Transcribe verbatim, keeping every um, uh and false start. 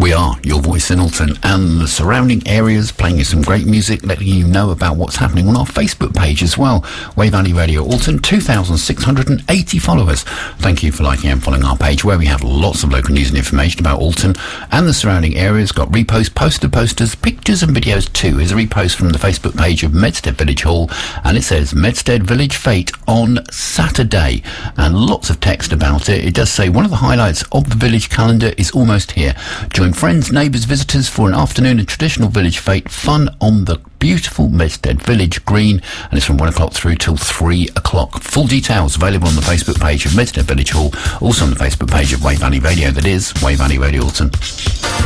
We are your voice in Alton and the surrounding areas, playing you some great music, letting you know about what's happening on our Facebook page as well. Way Valley Radio Alton, two thousand six hundred eighty followers. Thank you for liking and following our page, where we have lots of local news and information about Alton and the surrounding areas. Got reposts, poster posters, pictures and videos too. Here's a repost from the Facebook page of Medstead Village Hall, and it says Medstead Village Fete on Saturday, and lots of text about it. It does say one of the highlights of the village calendar is almost here. Join friends, neighbours, visitors for an afternoon of traditional village fete fun on the beautiful Medstead Village Green, and it's from one o'clock through till three o'clock. Full details available on the Facebook page of Medstead Village Hall, also on the Facebook page of Way Valley Radio, that is Way Valley Radio Alton.